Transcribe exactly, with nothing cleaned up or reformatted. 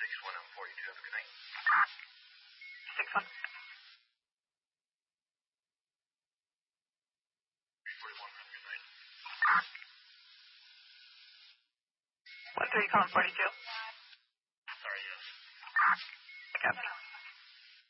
six one on forty-two. Have a good night. six one. forty-one. Have a good night. one three, calling forty-two.